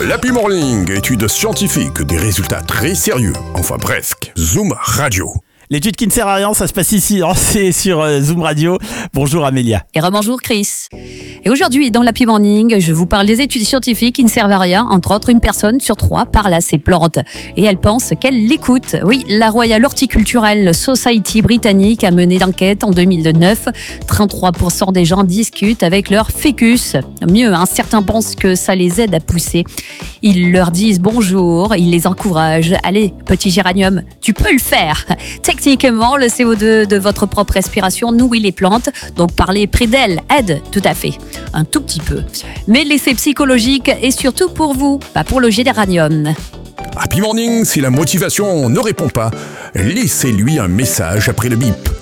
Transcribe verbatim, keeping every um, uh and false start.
L'Happy Morning, études scientifiques, des résultats très sérieux, enfin presque. Zoom Radio. L'étude qui ne sert à rien, ça se passe ici, hein, c'est sur euh, Zoom Radio. Bonjour Amélia. Et rebonjour Chris. Et aujourd'hui, dans l'Happy Morning, je vous parle des études scientifiques qui ne servent à rien. Entre autres, une personne sur trois parle à ses plantes. Et elle pense qu'elle l'écoute. Oui, la Royal Horticultural Society britannique a mené l'enquête en deux mille neuf. trente-trois pour cent des gens discutent avec leur fœcus. Mieux, hein, certains pensent que ça les aide à pousser. Ils leur disent bonjour, ils les encouragent. Allez, petit géranium, tu peux le faire. Techniquement, le C O deux de votre propre respiration nourrit les plantes, donc parler près d'elles aide, tout à fait, un tout petit peu. Mais l'effet psychologique est surtout pour vous, pas pour le géranium. Happy Morning, si la motivation ne répond pas, laissez-lui un message après le bip.